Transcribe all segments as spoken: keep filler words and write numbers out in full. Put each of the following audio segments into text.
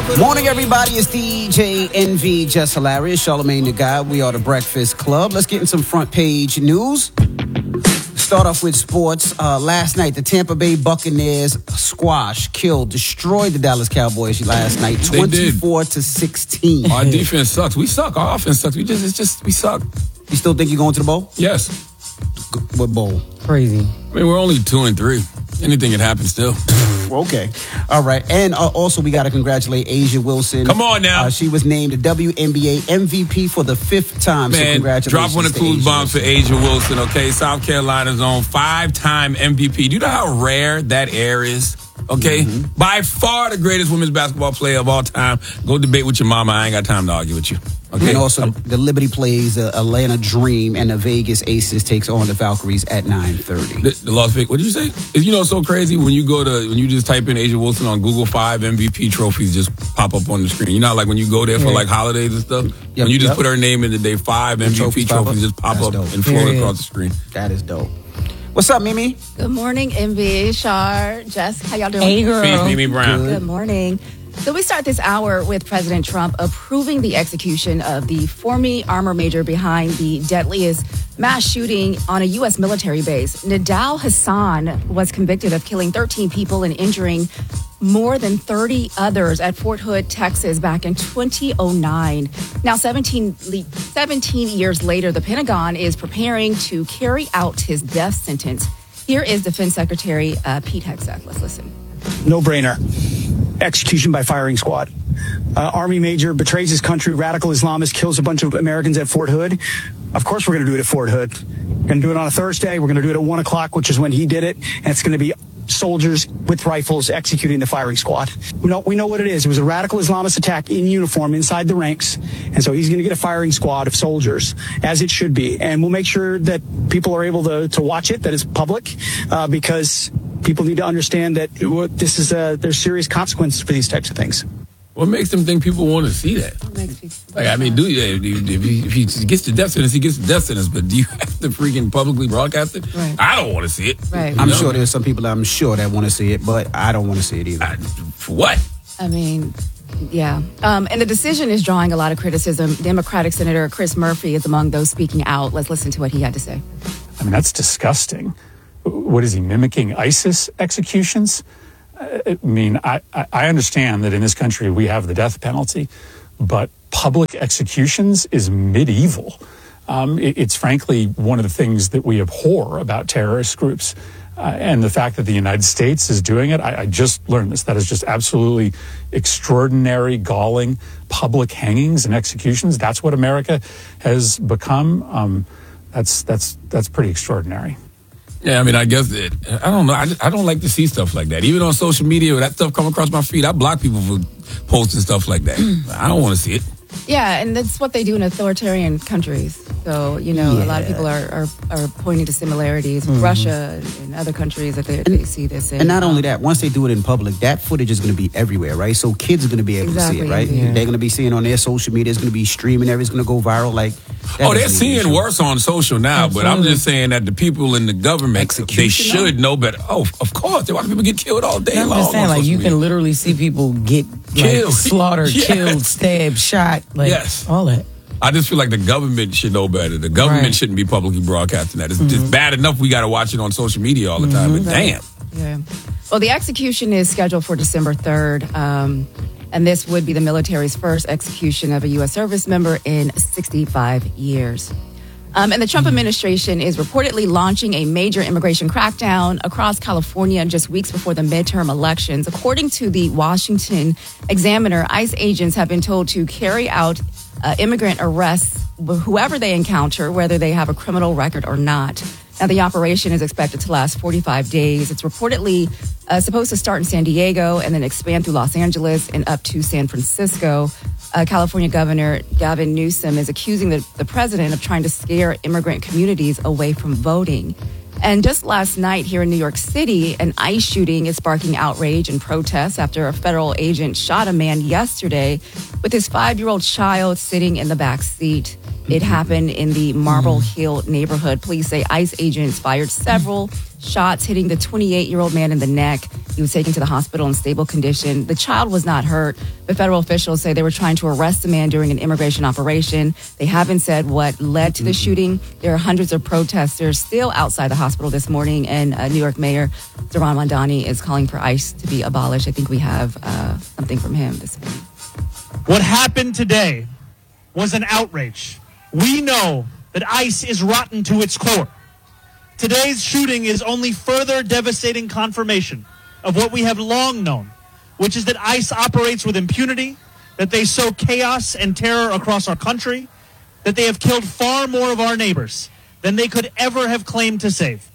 Morning, everybody. It's D J N V, Just Hilarious, Charlamagne the Guy. We are the Breakfast Club. Let's get in some front page news. Start off with sports. Uh, last night, the Tampa Bay Buccaneers squash, killed, destroyed the Dallas Cowboys last night, twenty-four to sixteen. Our defense sucks. We suck. Our offense sucks. We just, it's just, we suck. You still think you're going to the bowl? Yes. What bowl? Crazy. I mean, we're only two and three. Anything can happen still. Okay. All right. And uh, also, we got to congratulate A'ja Wilson. Come on now. Uh, she was named the W N B A M V P for the fifth time. Man, so congratulations. drop one of to clues A'ja bombs for A'ja Wilson, okay? South Carolina's own five-time M V P. Do you know how rare that air is? Okay? Mm-hmm. By far the greatest women's basketball player of all time. Go debate with your mama. I ain't got time to argue with you. Okay. And also, the Liberty plays the Atlanta Dream, and the Vegas Aces takes on the Valkyries at nine thirty. The, the Las Vegas, what did you say? Is, you know, it's so crazy when you go to, when you just type in A'ja Wilson on Google, five M V P trophies just pop up on the screen. You know, like when you go there for yeah. like holidays and stuff, yep, when you just yep. put her name in the day, five M V P trophies, trophies just pop That's up dope. and float yeah. across the screen. That is dope. What's up, Mimi? Good morning, M V, Char, Jess. How y'all doing? Hey, girl. Peace, Mimi Brown. Good morning. So we start this hour with President Trump approving the execution of the former armor major behind the deadliest mass shooting on a U S military base. Nidal Hassan was convicted of killing thirteen people and injuring more than thirty others at Fort Hood, Texas, back in twenty oh nine. Now, seventeen, seventeen years later, the Pentagon is preparing to carry out his death sentence. Here is Defense Secretary uh, Pete Hegseth. Let's listen. No brainer. Execution by firing squad. Uh, Army major betrays his country, radical Islamist, kills a bunch of Americans at Fort Hood. Of course we're going to do it at Fort Hood. We're going to do it on a Thursday. We're going to do it at one o'clock, which is when he did it. And it's going to be soldiers with rifles executing the firing squad. We know, we know what it is. It was a radical Islamist attack in uniform inside the ranks. And so he's going to get a firing squad of soldiers, as it should be. And we'll make sure that people are able to, to watch it, that it's public, uh, because people need to understand that this is a, there's serious consequences for these types of things. What makes them think people want to see that? Like, I mean, do you, if, he, if he gets the death sentence, he gets the death sentence, but do you have to freaking publicly broadcast it? Right. I don't want to see it. Right. I'm know? sure there's some people I'm sure that want to see it, but I don't want to see it either. I, for what? I mean, yeah. Um, and the decision is drawing a lot of criticism. Democratic Senator Chris Murphy is among those speaking out. Let's listen to what he had to say. I mean, that's disgusting. What is he, mimicking ISIS executions? I mean, I, I understand that in this country we have the death penalty, but public executions is medieval. Um, it, it's frankly one of the things that we abhor about terrorist groups. Uh, and the fact that the United States is doing it, I, I just learned this. That is just absolutely extraordinary, galling public hangings and executions. That's what America has become. Um, that's that's that's pretty extraordinary. Yeah, I mean, I guess it, I don't know. I, I don't like to see stuff like that. Even on social media, when that stuff come across my feed, I block people for posting stuff like that. I don't want to see it. Yeah, and that's what they do in authoritarian countries. So, you know, Yeah. a lot of people are, are, are pointing to similarities with mm-hmm. Russia and, and other countries that they, they see this in. And not only that, once they do it in public, that footage is going to be everywhere, right? So kids are going to be able exactly, to see it, right? Yeah. They're going to be seeing on their social media. It's going to be streaming. Everything's going to go viral. Like, oh, they're seeing worse on social now, Absolutely. But I'm just saying that the people in the government, they should know better. Oh, of course. They watch people get killed all day I'm long. just saying, like, you media. can literally see people get Killed. Like, slaughtered, Yes. killed, stabbed, shot, like Yes. all that. I just feel like the government should know better. The government Right. shouldn't be publicly broadcasting that. It's Mm-hmm. just bad enough we got to watch it on social media all the time. Mm-hmm. But damn. Yeah. Well, the execution is scheduled for December third. Um, and this would be the military's first execution of a U S service member in sixty-five years. Um, and the Trump administration is reportedly launching a major immigration crackdown across California just weeks before the midterm elections. According to the Washington Examiner, ICE agents have been told to carry out uh, immigrant arrests with whoever they encounter, whether they have a criminal record or not. Now, the operation is expected to last forty-five days. It's reportedly uh, supposed to start in San Diego and then expand through Los Angeles and up to San Francisco. Uh, California Governor Gavin Newsom is accusing the, the president of trying to scare immigrant communities away from voting. And just last night here in New York City, an ICE shooting is sparking outrage and protests after a federal agent shot a man yesterday with his five-year-old child sitting in the back seat. It happened in the Marble Hill neighborhood. Police say ICE agents fired several shots, hitting the twenty-eight-year-old man in the neck. He was taken to the hospital in stable condition. The child was not hurt, but federal officials say they were trying to arrest the man during an immigration operation. They haven't said what led to the shooting. There are hundreds of protesters still outside the hospital this morning, and uh, New York Mayor Zohran Mamdani is calling for ICE to be abolished. I think we have uh, something from him this morning. What happened today was an outrage. We know that ICE is rotten to its core. Today's shooting is only further devastating confirmation of what we have long known, which is that ICE operates with impunity, that they sow chaos and terror across our country, that they have killed far more of our neighbors than they could ever have claimed to save.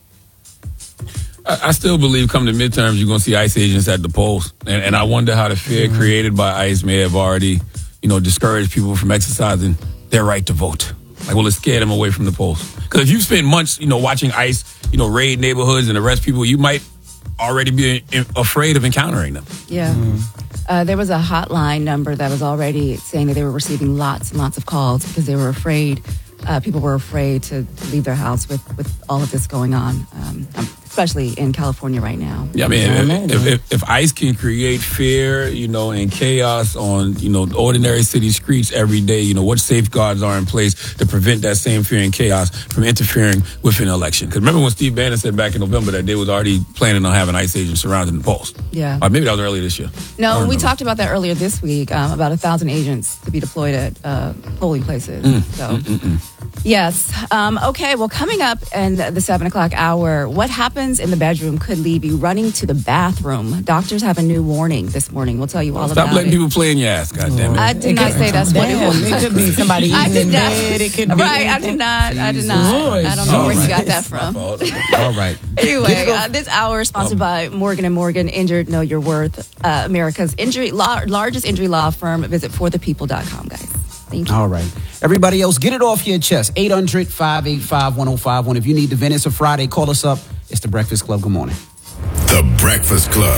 I, I still believe come to midterms, you're going to see ICE agents at the polls. And, and I wonder how the fear mm-hmm. created by ICE may have already, you know, discouraged people from exercising their right to vote. Like, well, it scared them away from the polls. Because if you spend months, you know, watching ICE, you know, raid neighborhoods and arrest people, you might already be in, afraid of encountering them. Yeah. Mm-hmm. Uh, there was a hotline number that was already saying that they were receiving lots and lots of calls because they were afraid. Uh, people were afraid to, to leave their house with, with all of this going on, um, especially in California right now. Yeah, I mean, if, if, if, if ICE can create fear, you know, and chaos on, you know, ordinary city streets every day, you know, what safeguards are in place to prevent that same fear and chaos from interfering with an election? Because remember when Steve Bannon said back in November that they was already planning on having ICE agents surrounding the polls? Yeah. Or maybe that was earlier this year. No, we talked about that earlier this week, um, about a thousand agents to be deployed at uh, polling places. Mm. So. Mm-mm-mm. Yes. Um, okay. Well, coming up in the seven o'clock hour, what happens in the bedroom could leave you running to the bathroom. Doctors have a new warning this morning. We'll tell you all Stop about it. Stop letting people play in your ass, goddammit. I did not say that's what it was. It could be somebody eating in bed. It could be right. I did not. I did not. I don't know all where right. you got that from. All right. Anyway, uh, this hour is sponsored by Morgan and Morgan. Injured, know your worth. Uh, America's injury law, largest injury law firm. Visit for the people dot com, guys. Thank you. All right. Everybody else, get it off your chest. eight hundred, five eight five, one oh five one. If you need to vent, it's a Friday. Call us up. It's The Breakfast Club. Good morning. The Breakfast Club.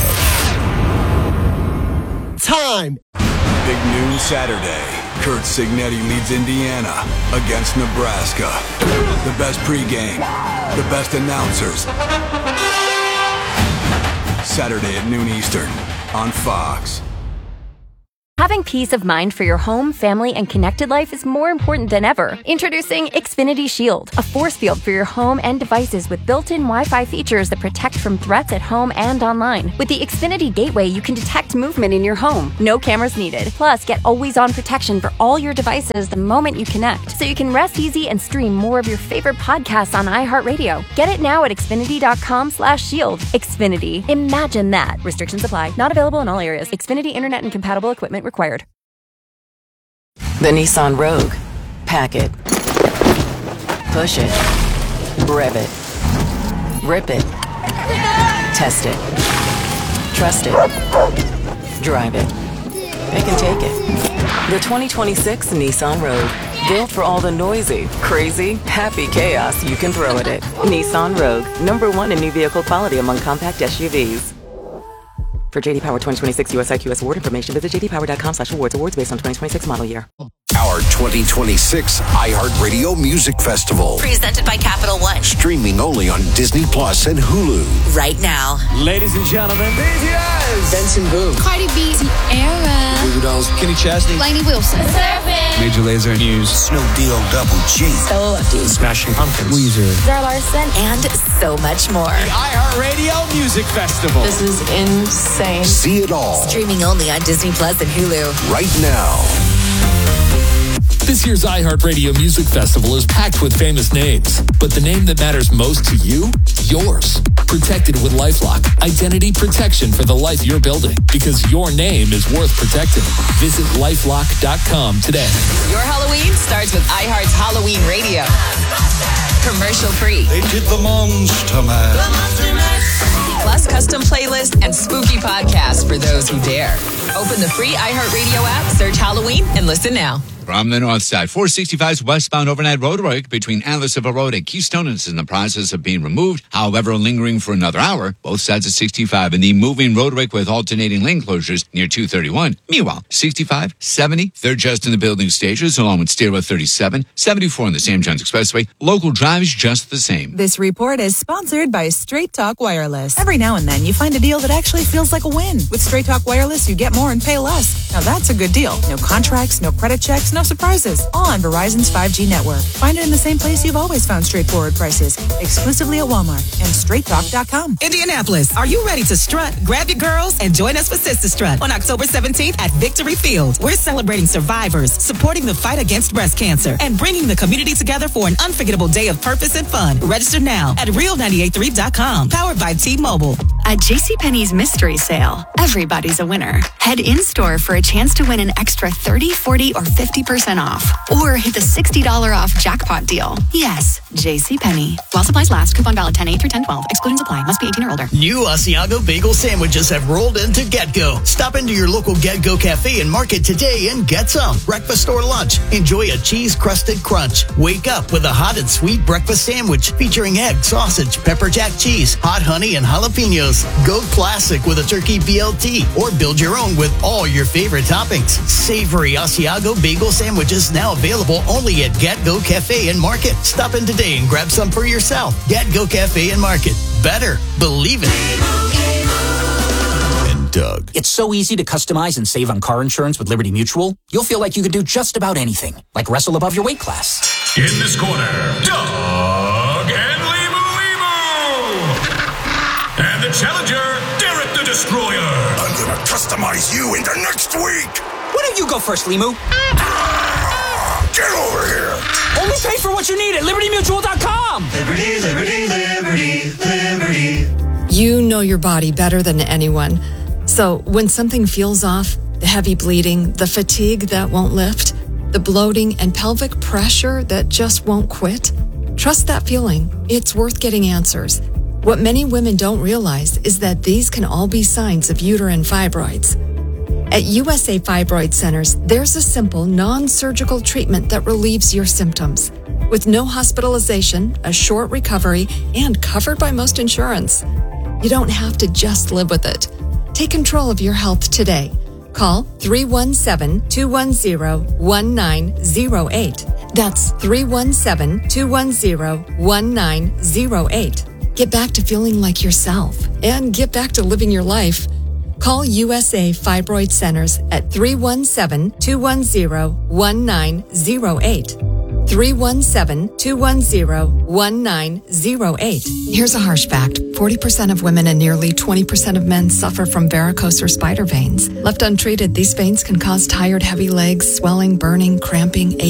Time. Big noon Saturday. Kurt Signetti leads Indiana against Nebraska. The best pregame. The best announcers. Saturday at noon Eastern on Fox. Having peace of mind for your home, family, and connected life is more important than ever. Introducing Xfinity Shield, a force field for your home and devices with built-in Wi-Fi features that protect from threats at home and online. With the Xfinity Gateway, you can detect movement in your home. No cameras needed. Plus, get always-on protection for all your devices the moment you connect, so you can rest easy and stream more of your favorite podcasts on iHeartRadio. Get it now at Xfinity.com slash shield. Xfinity. Imagine that. Restrictions apply. Not available in all areas. Xfinity Internet and compatible equipment required. The Nissan Rogue. Pack it. Push it. Rev it. Rip it. Test it. Trust it. Drive it. It can take it. The twenty twenty-six Nissan Rogue. Built for all the noisy, crazy, happy chaos you can throw at it. Nissan Rogue. Number one in new vehicle quality among compact S U Vs. For J D Power twenty twenty-six U S I Q S award information, visit j d power dot com slash awards. Awards based on twenty twenty-six model year. Our twenty twenty-six iHeartRadio Music Festival. Presented by Capital One. Streaming only on Disney Plus and Hulu. Right now. Ladies and gentlemen, B T S. Benson Boone. Cardi B. Tiara. Goo Goo Dolls. Kenny Chesney. Lainey Wilson. Major Lazer. News. Snoop Deal Double G. Stella Lefty. Smashing Pumpkins. Weezer. Zara Larson. And so much more. The iHeartRadio Music Festival. This is insane. See it all. Streaming only on Disney Plus and Hulu. Right now. This year's iHeartRadio Music Festival is packed with famous names, but the name that matters most to you? Yours. Protected with LifeLock. Identity protection for the life you're building, because your name is worth protecting. Visit lifelock dot com today. Your Halloween starts with iHeart's Halloween Radio. Commercial free. They did the Monster Mash. Plus custom playlists and spooky podcasts for those who dare. Open the free iHeartRadio app, search Halloween, and listen now. from the north side. four sixty-five's westbound overnight roadwork between Andersonville Road and Keystone is in the process of being removed. However, lingering for another hour, both sides of sixty-five and the moving roadwork with alternating lane closures near two thirty-one. Meanwhile, sixty-five, seventy, they're just in the building stages along with Stairway thirty-seven, seventy-four on the Sam Jones Expressway. Local drives just the same. This report is sponsored by Straight Talk Wireless. Every now and then you find a deal that actually feels like a win. With Straight Talk Wireless, you get more and pay less. Now that's a good deal. No contracts, no credit checks, no surprises. All on Verizon's five G network. Find it in the same place you've always found straightforward prices. Exclusively at Walmart and straight talk dot com. Indianapolis, are you ready to strut? Grab your girls and join us for Sister Strut on October seventeenth at Victory Field. We're celebrating survivors, supporting the fight against breast cancer, and bringing the community together for an unforgettable day of purpose and fun. Register now at real nine eight three dot com. Powered by T-Mobile. At JCPenney's mystery sale, everybody's a winner. Head in-store for a chance to win an extra thirty, forty, or fifty percent off. Or hit the sixty dollars off jackpot deal. Yes, JCPenney. While supplies last, coupon valid ten eight through ten twelve. Excluding supply. Must be eighteen or older. New Asiago bagel sandwiches have rolled into GetGo. Stop into your local GetGo cafe and market today and get some. Breakfast or lunch. Enjoy a cheese-crusted crunch. Wake up with a hot and sweet breakfast sandwich featuring egg, sausage, pepper jack cheese, hot honey, and jalapenos. Go classic with a turkey B L T or build your own with all your favorite toppings. Savory Asiago bagel sandwiches now available only at GetGo Cafe and Market. Stop in today and grab some for yourself. GetGo Cafe and Market. Better believe it. And Doug. It's so easy to customize and save on car insurance with Liberty Mutual. You'll feel like you could do just about anything, like wrestle above your weight class. In this corner, Doug and Limu Limu. And the challenger, Derek the Destroyer. I'm gonna customize you into next week. Why don't you go first, Limu? Get over here. Only pay for what you need at liberty mutual dot com. Liberty, liberty, liberty, liberty. You know your body better than anyone. So when something feels off, the heavy bleeding, the fatigue that won't lift, the bloating and pelvic pressure that just won't quit, trust that feeling. It's worth getting answers. What many women don't realize is that these can all be signs of uterine fibroids. At U S A Fibroid Centers, there's a simple, non-surgical treatment that relieves your symptoms. With no hospitalization, a short recovery, and covered by most insurance. You don't have to just live with it. Take control of your health today. Call three one seven, two one zero, one nine zero eight. That's three one seven, two one zero, one nine zero eight. Get back to feeling like yourself and get back to living your life. Call U S A Fibroid Centers at three one seven, two one zero, one nine zero eight. three one seven, two one zero, one nine zero eight. Here's a harsh fact. forty percent of women and nearly twenty percent of men suffer from varicose or spider veins. Left untreated, these veins can cause tired, heavy legs, swelling, burning, cramping,